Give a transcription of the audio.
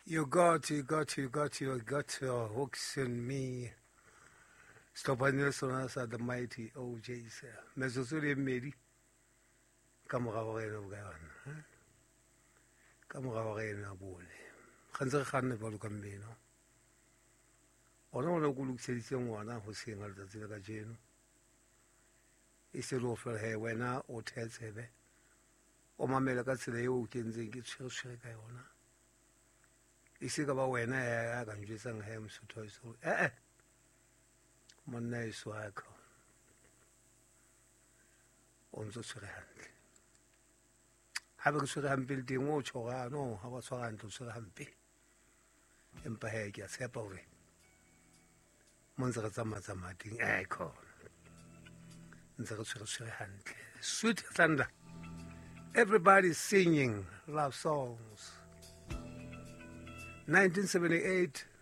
You got your hooks in me. Stop on your sonas at the mighty OJs. Mesosuri Medi. Come away no gun. Come away no bully. Hansa Carnival Gambino. Ono look says someone who's seeing at the Zilagajeno. Is it offer her when I or tells her? O Mamela Gatseo can think it's Shirkaiona. Is it about when I can just hang him so toys? Monday swag on the Surahant. Have a Suraham building watch or I know how was I to Surahampi. Empire gets help away. Monzamazamating echo. Sweet thunder. Everybody's singing love songs. 1978,